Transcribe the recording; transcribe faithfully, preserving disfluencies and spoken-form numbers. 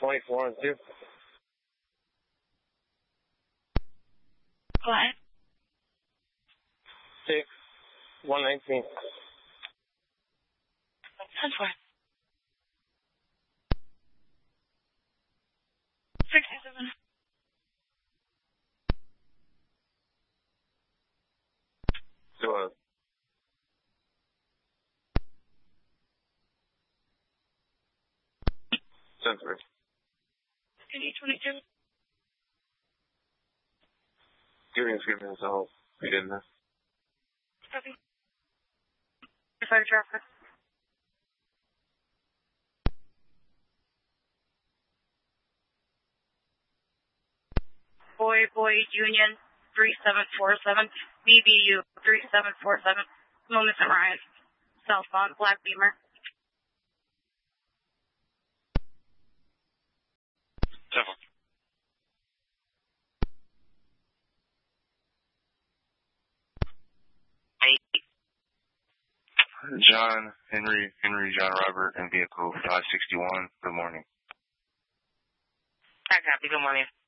twenty-four and two. Go ahead. six, one nineteen. ten four. sixty-seven. Go ahead. ten three. eighty twenty-two. Giving three minutes out. We didn't know. Copy. Fire traffic. Boy, boy, Union, three seven four seven, B B U, three seven four seven, Moments at Ryan, southbound, Black Beamer. Seven. John, Henry, Henry, John Robert, and vehicle five sixty-one. Good morning. I copy. Good morning.